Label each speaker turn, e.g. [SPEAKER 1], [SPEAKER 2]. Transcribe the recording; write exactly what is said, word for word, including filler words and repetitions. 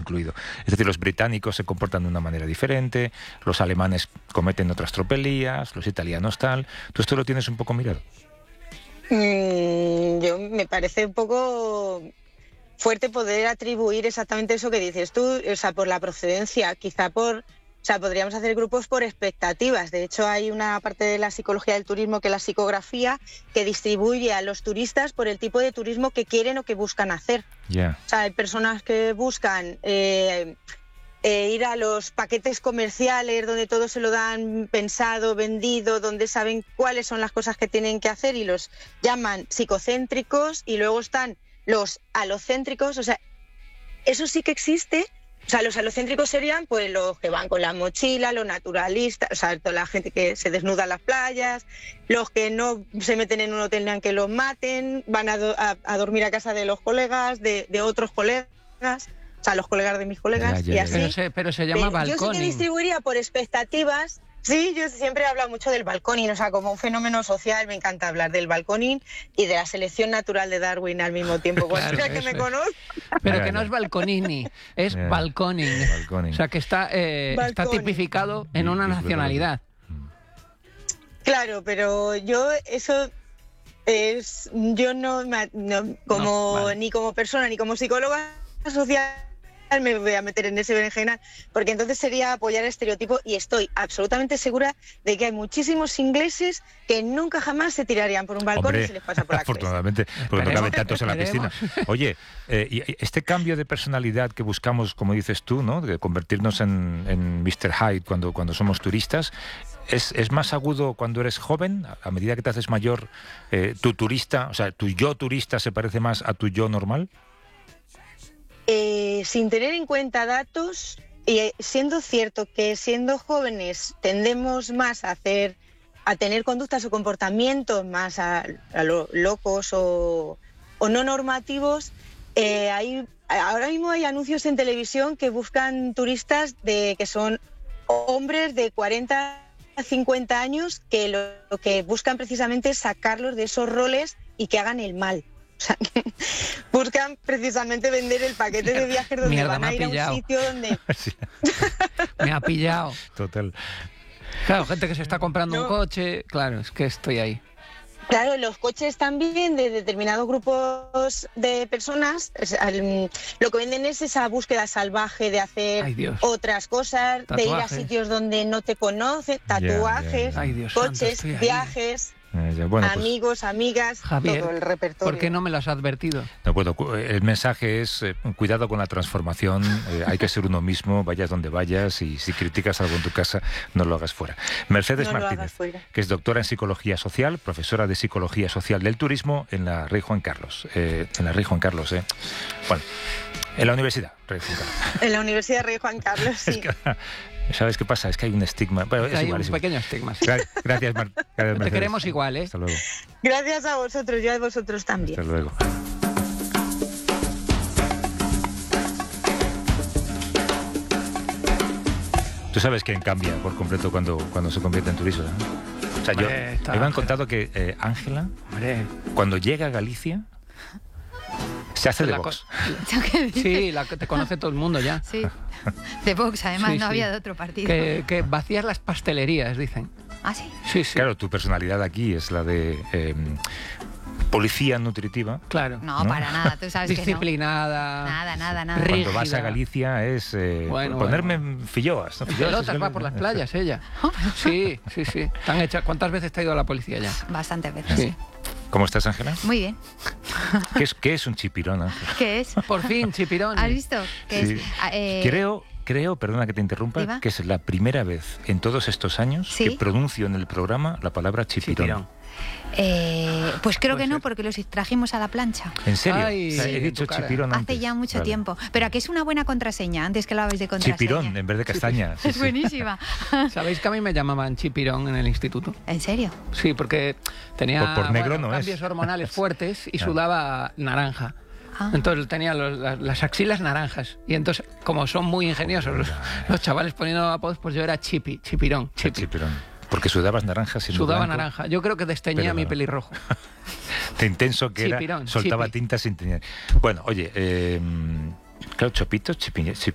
[SPEAKER 1] incluido. Es decir, los británicos se comportan de una manera diferente, los alemanes cometen otras tropelías, los italianos tal. ¿Tú esto lo tienes un poco mirado?
[SPEAKER 2] Mm, yo me parece un poco fuerte poder atribuir exactamente eso que dices tú, o sea, por la procedencia, quizá por... O sea, podríamos hacer grupos por expectativas. De hecho, hay una parte de la psicología del turismo, que es la psicografía, que distribuye a los turistas por el tipo de turismo que quieren o que buscan hacer.
[SPEAKER 1] Yeah.
[SPEAKER 2] O sea, hay personas que buscan eh, eh, ir a los paquetes comerciales donde todo se lo dan pensado, vendido, donde saben cuáles son las cosas que tienen que hacer y los llaman psicocéntricos, y luego están los alocéntricos. O sea, eso sí que existe. O sea, los alocéntricos serían pues los que van con la mochila, los naturalistas, o sea, toda la gente que se desnuda en las playas, los que no se meten en un hotel ni aunque los maten, van a, do, a, a dormir a casa de los colegas, de, de otros colegas, o sea, los colegas de mis colegas,
[SPEAKER 1] ya, ya,
[SPEAKER 2] y así.
[SPEAKER 3] Pero se, pero se llama balconing.
[SPEAKER 2] Yo sí que distribuiría por expectativas. Sí, yo siempre he hablado mucho del balconing, o sea, como un fenómeno social me encanta hablar del balconing y de la selección natural de Darwin al mismo tiempo. Cualquiera
[SPEAKER 3] Claro,
[SPEAKER 2] que me
[SPEAKER 3] es.
[SPEAKER 2] conozca.
[SPEAKER 3] Pero que no es balconini, es
[SPEAKER 1] Yeah.
[SPEAKER 3] balconing.
[SPEAKER 1] Balconing.
[SPEAKER 3] O sea, que está, eh, está
[SPEAKER 2] Balconing.
[SPEAKER 3] tipificado en una nacionalidad.
[SPEAKER 2] Claro, pero yo eso es, yo no, me- no como
[SPEAKER 3] No, vale.
[SPEAKER 2] ni como persona ni como psicóloga social me voy a meter en ese berenjenal, porque entonces sería apoyar el estereotipo, y estoy absolutamente segura de que hay muchísimos ingleses que nunca jamás se tirarían por un balcón.
[SPEAKER 1] Hombre,
[SPEAKER 2] y se les pasa por la cabeza.
[SPEAKER 1] afortunadamente, porque no caben tantos en la piscina.
[SPEAKER 3] Esperemos.
[SPEAKER 1] Oye, eh, y este cambio de personalidad que buscamos, como dices tú, ¿no?, de convertirnos en, en míster Hyde cuando, cuando somos turistas, ¿es, es más agudo cuando eres joven? A medida que te haces mayor, eh, tu turista, o sea, tu yo turista se parece más a tu yo normal.
[SPEAKER 2] Eh, sin tener en cuenta datos, y eh, siendo cierto que siendo jóvenes tendemos más a hacer, a tener conductas o comportamientos más a, a lo locos o, o no normativos, eh, hay, ahora mismo hay anuncios en televisión que buscan turistas de que son hombres de cuarenta a cincuenta años que lo, lo que buscan precisamente es sacarlos de esos roles y que hagan el mal. O sea, que buscan precisamente vender el paquete de viajes donde
[SPEAKER 3] Mierda,
[SPEAKER 2] van
[SPEAKER 3] me
[SPEAKER 2] a
[SPEAKER 3] ha
[SPEAKER 2] ir a
[SPEAKER 3] pillado.
[SPEAKER 2] un sitio donde...
[SPEAKER 1] Sí,
[SPEAKER 3] Me ha pillado.
[SPEAKER 1] total.
[SPEAKER 3] Claro, gente que se está comprando
[SPEAKER 2] No.
[SPEAKER 3] un coche. Claro, es que estoy ahí.
[SPEAKER 2] Claro, los coches también de determinados grupos de personas, es, al- lo que venden es esa búsqueda salvaje de hacer
[SPEAKER 3] Ay, Dios.
[SPEAKER 2] otras cosas, de ir a
[SPEAKER 3] Tatuajes.
[SPEAKER 2] sitios donde no te conocen,
[SPEAKER 1] Ya, ya,
[SPEAKER 2] tatuajes,
[SPEAKER 1] ya.
[SPEAKER 3] Ay, Dios santo,
[SPEAKER 2] coches,
[SPEAKER 3] estoy ahí.
[SPEAKER 2] viajes,
[SPEAKER 1] Eh, ya, bueno, pues,
[SPEAKER 2] amigos, amigas,
[SPEAKER 3] Javier,
[SPEAKER 2] todo el repertorio.
[SPEAKER 3] ¿por qué no me lo has advertido?
[SPEAKER 1] no puedo. Cu- El mensaje es eh, cuidado con la transformación, eh, hay que ser uno mismo, vayas donde vayas, y si criticas algo en tu casa, no lo hagas fuera. Mercedes
[SPEAKER 2] No lo hagas
[SPEAKER 1] Martínez,
[SPEAKER 2] fuera.
[SPEAKER 1] que es doctora en Psicología Social, profesora de Psicología Social del Turismo en la Rey Juan Carlos. Eh, en la Rey Juan Carlos, ¿eh? Bueno, en la Universidad Rey Juan Carlos.
[SPEAKER 2] En la Universidad Rey Juan Carlos,
[SPEAKER 1] Es
[SPEAKER 2] sí.
[SPEAKER 1] que, ¿sabes qué pasa? Es que hay un estigma. Bueno, es
[SPEAKER 3] Hay
[SPEAKER 1] igual,
[SPEAKER 3] un
[SPEAKER 1] es igual.
[SPEAKER 3] pequeño estigma.
[SPEAKER 1] Gra- Gracias, Mar- gracias,
[SPEAKER 3] Te
[SPEAKER 1] Mercedes.
[SPEAKER 3] queremos igual, ¿eh?
[SPEAKER 1] Hasta luego.
[SPEAKER 2] Gracias a vosotros, yo a vosotros también.
[SPEAKER 1] Hasta luego. Tú sabes quién cambia por completo cuando, cuando se convierte en turista, ¿no? O sea, yo,
[SPEAKER 3] Hombre, está
[SPEAKER 1] me han
[SPEAKER 3] Ángela.
[SPEAKER 1] contado que eh, Ángela,
[SPEAKER 3] Hombre,
[SPEAKER 1] cuando llega a Galicia, se hace de
[SPEAKER 3] la
[SPEAKER 1] Vox.
[SPEAKER 4] ¿Tengo que decir?
[SPEAKER 3] sí, la que te conoce todo el mundo ya.
[SPEAKER 4] Sí. De Vox, además,
[SPEAKER 3] Sí,
[SPEAKER 4] no
[SPEAKER 3] sí.
[SPEAKER 4] había de otro partido.
[SPEAKER 3] Que, que vacías las pastelerías, dicen.
[SPEAKER 4] ¿Ah, sí?
[SPEAKER 3] Sí, sí.
[SPEAKER 1] Claro, tu personalidad aquí es la de eh, policía nutritiva.
[SPEAKER 3] Claro.
[SPEAKER 4] No,
[SPEAKER 1] ¿No?
[SPEAKER 4] para nada, tú sabes que no.
[SPEAKER 3] Disciplinada.
[SPEAKER 4] Nada, nada, nada.
[SPEAKER 3] Rígida.
[SPEAKER 1] Cuando vas a Galicia es eh,
[SPEAKER 3] Bueno,
[SPEAKER 1] ponerme en filloas. ¿no?
[SPEAKER 3] En
[SPEAKER 1] Filloas
[SPEAKER 3] pelotas
[SPEAKER 1] es
[SPEAKER 3] va
[SPEAKER 1] el-
[SPEAKER 3] por las playas ella. Sí, sí, sí. Están hechas. ¿Cuántas veces te ha ido a la policía ya?
[SPEAKER 4] Bastantes veces.
[SPEAKER 3] Sí.
[SPEAKER 1] ¿Cómo estás, Ángela?
[SPEAKER 4] Muy bien.
[SPEAKER 1] ¿Qué es, qué es un chipirón, Ángela?
[SPEAKER 4] ¿Qué es?
[SPEAKER 3] Por fin, chipirón.
[SPEAKER 4] ¿Has visto? ¿Qué
[SPEAKER 1] Sí.
[SPEAKER 4] es? Ah, eh,
[SPEAKER 1] Creo, creo, perdona que te interrumpa,
[SPEAKER 4] ¿Diva?
[SPEAKER 1] que es la primera vez en todos estos años
[SPEAKER 4] Sí.
[SPEAKER 1] que pronuncio en el programa la palabra chipirón.
[SPEAKER 3] Chipirón.
[SPEAKER 4] eh, pues creo
[SPEAKER 3] Puede
[SPEAKER 4] que no,
[SPEAKER 3] ser.
[SPEAKER 4] porque los trajimos a la plancha.
[SPEAKER 1] ¿En serio?
[SPEAKER 3] Ay,
[SPEAKER 1] O sea,
[SPEAKER 3] sí,
[SPEAKER 1] he
[SPEAKER 3] en
[SPEAKER 1] dicho
[SPEAKER 3] tu cara.
[SPEAKER 1] chipirón
[SPEAKER 4] Hace
[SPEAKER 1] antes.
[SPEAKER 4] ya mucho
[SPEAKER 1] Vale.
[SPEAKER 4] tiempo. Pero aquí es una buena contraseña, antes que lo habéis de contraseña.
[SPEAKER 1] Chipirón en vez de castaña. sí,
[SPEAKER 4] Es
[SPEAKER 1] sí.
[SPEAKER 4] buenísima.
[SPEAKER 3] ¿Sabéis que a mí me llamaban chipirón en el instituto?
[SPEAKER 4] ¿En serio?
[SPEAKER 3] Sí, porque tenía
[SPEAKER 1] Por- por negro
[SPEAKER 3] bueno,
[SPEAKER 1] no es.
[SPEAKER 3] cambios hormonales fuertes y
[SPEAKER 1] Claro.
[SPEAKER 3] sudaba naranja.
[SPEAKER 4] Ah.
[SPEAKER 3] Entonces tenía los- las, las axilas naranjas. Y entonces, como son muy ingeniosos los, los chavales poniendo apodos, pues yo era chipi, chipirón,
[SPEAKER 1] El
[SPEAKER 3] chipi.
[SPEAKER 1] chipirón. Porque sudabas naranja siendo
[SPEAKER 3] Sudaba
[SPEAKER 1] blanco.
[SPEAKER 3] naranja. Yo creo que desteñía
[SPEAKER 1] Pero
[SPEAKER 3] mi
[SPEAKER 1] no.
[SPEAKER 3] pelirrojo.
[SPEAKER 1] De intenso que era,
[SPEAKER 3] Chipirón,
[SPEAKER 1] soltaba
[SPEAKER 3] chipi.
[SPEAKER 1] tinta sin tener. Bueno, oye, eh, claro, chopitos, chipi-